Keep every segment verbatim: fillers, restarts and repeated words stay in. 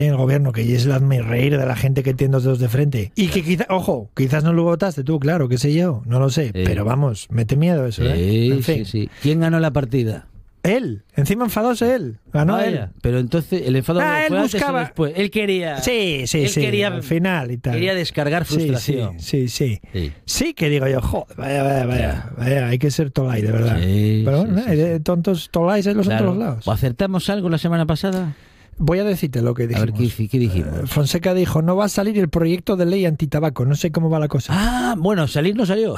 en el gobierno, que es el reír de la gente que tiene dos dedos de frente. Y que quizás, ojo, quizás no lo votaste tú, claro, qué sé yo, no lo sé. Sí. Pero vamos, mete miedo eso, ¿eh? Sí, En fin. sí, sí. ¿Quién ganó la partida? Él, encima enfadóse él, ganó Vaya, él. pero entonces el enfado Ah, él fue antes buscaba- o después. Él quería. Sí, sí, él sí, quería, al final y tal. Quería descargar Sí, frustración. Sí, sí, sí. Sí. Sí, que digo yo, joder, vaya, vaya, vaya, vaya, hay que ser tolai, de verdad. Sí, Pero sí, bueno, sí, hay sí. de tontos tolais en los Claro. otros lados. ¿O acertamos algo la semana pasada? Voy a decirte lo que A dijimos. ver, ¿qué, qué dijimos? Eh, Fonseca dijo, no va a salir el proyecto de ley antitabaco, no sé cómo va la cosa. Ah, bueno, salir no salió.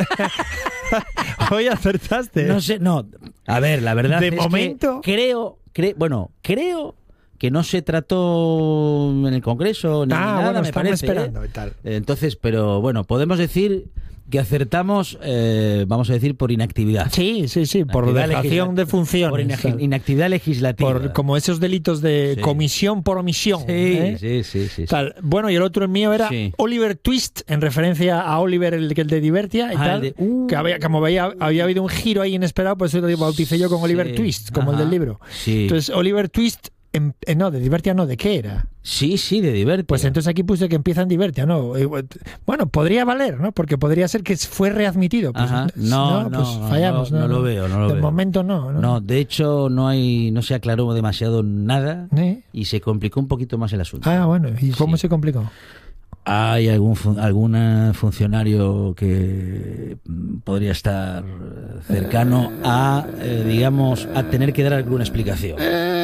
Hoy acertaste. No sé, no. A ver, la verdad De es momento- que creo, cre- bueno, creo que no se trató en el Congreso ni ah, nada, bueno, me estamos parece. esperando ¿eh? y tal. Entonces, pero bueno, podemos decir que acertamos, eh, vamos a decir, por inactividad. Sí, sí, sí, por Actividad dejación legisla- de funciones. Por ina- tal. inactividad legislativa. Por como esos delitos de Sí. comisión por omisión. Sí, ¿eh? sí, sí, sí, sí. Tal. Bueno, y el otro mío era Sí. Oliver Twist, en referencia a Oliver, el, el de Divertia y Ah, tal. el de- uh. Que había, como veía, había habido un giro ahí inesperado, pues eso lo bauticé yo con Oliver Sí. Twist, como el Ajá. del libro. Sí. Entonces, Oliver Twist, en- eh, no, de Divertia no, ¿de qué era? sí, sí, de Divertia. Pues entonces aquí puse que empieza en Divertia, ¿no? Eh, Bueno, podría valer, ¿no? Porque podría ser que fue readmitido. Pues, Ajá. No, no, pues no, fallamos. no, no lo veo, no lo De veo. momento no. No. No, de hecho no hay, no se aclaró demasiado nada ¿Eh? y se complicó un poquito más el asunto. Ah, bueno, ¿y cómo Sí. se complicó? Hay algún fun- algún funcionario que mm, podría estar cercano a, eh, digamos, a tener que dar alguna explicación.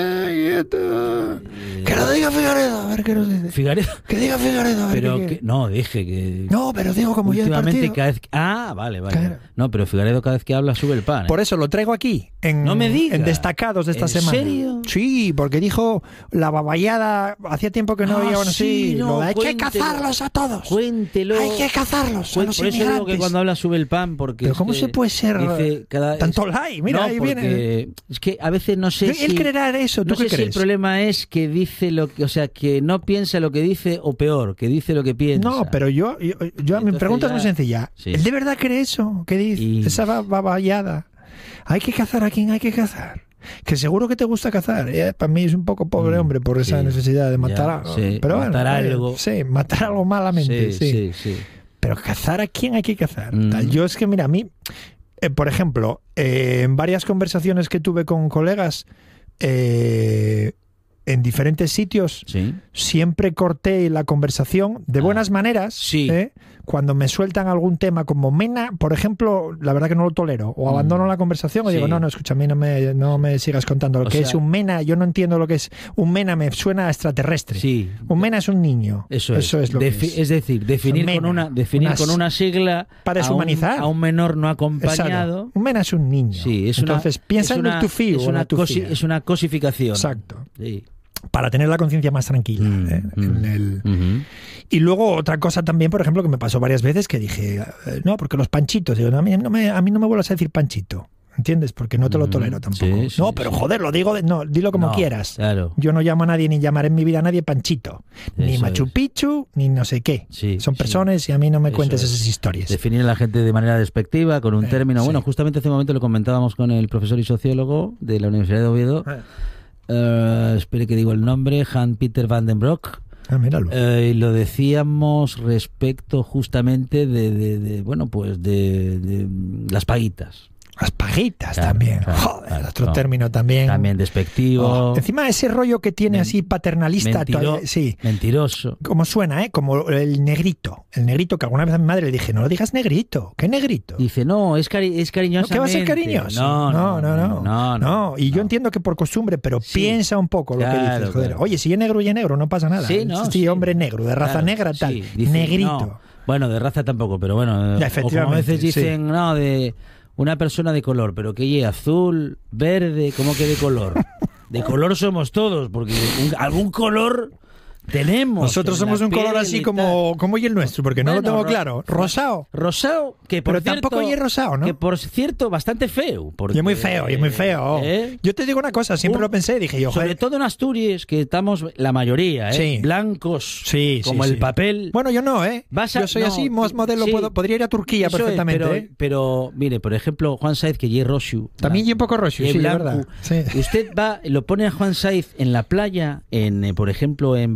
Que lo diga Figaredo, a ver qué nos dice. Figaredo, Que diga Figaredo, a ver pero qué que, quiere. no, dije que No, pero digo como yo del últimamente partido. cada vez que- ah, vale, vale. Claro. No, pero Figaredo cada vez que habla sube el pan. ¿eh? Por eso lo traigo aquí, en, No me digas. en destacados de esta ¿En semana. serio? Sí, porque dijo la babayada, hacía tiempo que no Ah, había, bueno, sí, sí, no, lo de, hay que cuéntelo. cazarlos a todos. Cuéntelo. Hay que cazarlos a Cuen- los por eso digo inmigrantes. que cuando habla sube el pan, porque Pero es ¿cómo que se puede ser dice cada- tanto es- like? Mira, no, ahí porque viene. Es que a veces no sé Él si creerá eso, ¿tú no qué sé si el crees? problema es que dice lo que, o sea, que no piensa lo que dice o peor, que dice lo que piensa. No, pero yo, yo, yo mi Entonces pregunta es ya- muy sencilla. Sí. ¿Él de verdad cree eso? ¿Qué dice? Y- Esa ba- babayada. Hay que cazar a quien hay que cazar. Que seguro que te gusta cazar. ¿eh? Para mí es un poco pobre Mm, hombre por esa sí. necesidad de Ya, matar algo. sí, Pero matar bueno, oye, algo. Sí, matar algo malamente. sí, Sí, sí, sí. Pero cazar a quién hay que cazar. Mm. Tal. Yo es que, mira, a mí, eh, por ejemplo, eh, en varias conversaciones que tuve con colegas eh, en diferentes sitios, Sí. siempre corté la conversación de buenas Ah, maneras. sí. ¿eh? Cuando me sueltan algún tema como Mena, por ejemplo, la verdad que no lo tolero. O Mm. abandono la conversación o Sí. digo, no, no, escucha, a mí no me, no me sigas contando lo O que sea- es un Mena. Yo no entiendo lo que es un Mena, me suena a extraterrestre. Sí. Un Mena es un niño. Eso es. Eso es lo Defi- que es. decir, definir Mena, con una definir unas- con una sigla para a un- deshumanizar. a un menor no Exacto. acompañado. Un Mena es un niño. Sí, es Entonces, una, piensa es en una, el tufí es o una la cosi- tufía. es una cosificación. Exacto. Sí. Para tener la conciencia más tranquila. Mm, ¿eh? mm, En el- ujú. Y luego otra cosa también, por ejemplo, que me pasó varias veces que dije, eh, no, porque los panchitos, digo, no, a, mí no me, a mí no me vuelvas a decir panchito, ¿entiendes? Porque no te lo Mm, tolero tampoco. sí, sí, no, pero sí. joder, lo digo, de- no, dilo como No, quieras. Claro. Yo no llamo a nadie ni llamaré en mi vida a nadie panchito, ni Eso Machu es. Picchu, ni no sé qué. Sí, Son sí. personas y a mí no me Eso cuentes es. esas historias. Definir a la gente de manera despectiva, con un Eh, término. sí. Bueno, justamente hace un momento lo comentábamos con el profesor y sociólogo de la Universidad de Oviedo. Ah, Eh, espere que digo el nombre, Hans-Peter van den Broek. ah, míralo. Eh, y lo decíamos respecto justamente de, de- de, bueno, pues de, de las paguitas. Las pajitas Claro, también. claro, Joder, claro, otro no. término también. También despectivo, Oh, encima ese rollo que tiene Men- así paternalista. mentiro- todavía- sí. mentiroso. Como suena, ¿eh? Como el negrito. El negrito que alguna vez a mi madre le dije, no lo digas negrito. ¿Qué negrito? Dice, no, es, cari es ¿No, cariñosamente. ¿Qué va a ser cariñoso? No, no, no. no. no, No, y yo no. entiendo que por costumbre, pero Sí. piensa un poco lo que Claro, dices. Joder. claro. Oye, si es negro y es negro, no pasa nada. Sí, no, Sí, sí. hombre negro, de raza Claro, negra, tal. sí, dice, Negrito. no. Bueno, de raza tampoco, pero bueno. Ya, o como a efectivamente, veces dicen, no, de una persona de color, pero que lleve azul, verde, ¿cómo que de color? De color somos todos, porque un- algún color tenemos. Nosotros en somos la un color piel así y como, como y el nuestro, porque no Bueno, lo tengo ro- claro. Rosado. tal. Rosado, que por Pero cierto, tampoco y es rosado, ¿no? que por cierto, bastante feo. Porque, Y es muy feo, y es muy feo. ¿eh? Yo te digo una cosa, siempre Un- lo pensé, dije yo, Sobre joder. todo en Asturias, que estamos la mayoría, ¿eh? Sí. Blancos, Sí, sí, como el sí. papel. Bueno, yo no, ¿eh? Vas a- yo soy no, así, más modelo, sí. puedo- podría ir a Turquía Eso es, perfectamente. pero, ¿eh? pero, mire, por ejemplo, Juan Saiz, que ye Roshu. También y un poco rojo, sí, ye es blanco. verdad. Sí. Usted va, lo pone a Juan Saiz en la playa, en, eh, por ejemplo, en